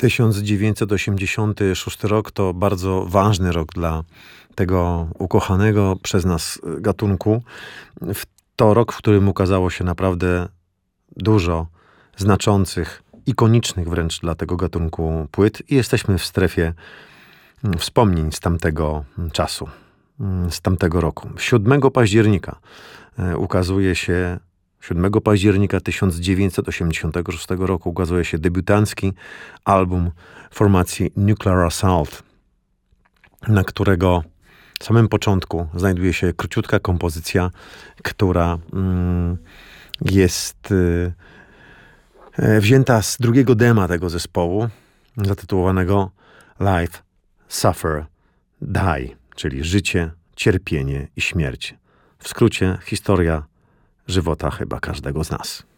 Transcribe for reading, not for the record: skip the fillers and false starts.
1986 rok to bardzo ważny rok dla tego ukochanego przez nas gatunku. To rok, w którym ukazało się naprawdę dużo znaczących, ikonicznych wręcz dla tego gatunku płyt i jesteśmy w strefie wspomnień z tamtego czasu, z tamtego roku. 7 października ukazuje się 7 października 1986 roku ukazuje się debiutancki album formacji Nuclear Assault, na którego samym początku znajduje się króciutka kompozycja, która jest wzięta z drugiego dema tego zespołu, zatytułowanego Life, Suffer, Die, czyli życie, cierpienie i śmierć. W skrócie historia żywota chyba każdego z nas.